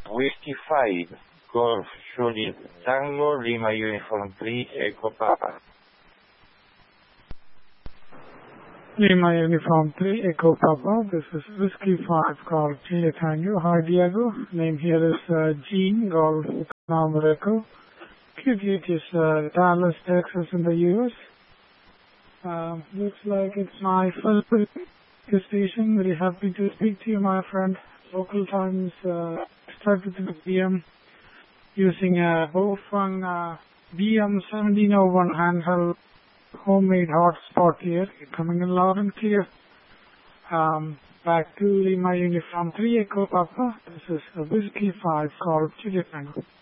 Whiskey 5, Golf Juliet Tango, Lima Uniform 3, Echo Papa. Lima Uniform 3, Echo Papa. This is Whiskey 5, Golf Juliet Tango. Hi Diego. Name here is Gene, Golf November Echo. QGH is Dallas, Texas in the US. Looks like it's my first station. Very happy to speak to you, my friend. Local times start with 2 p.m. using a Bofang BM1701 handheld homemade hotspot here. Coming in loud and clear. Back to Lima Uniform 3 Echo Papa. This is a Whiskey 5 called Juliet Tango.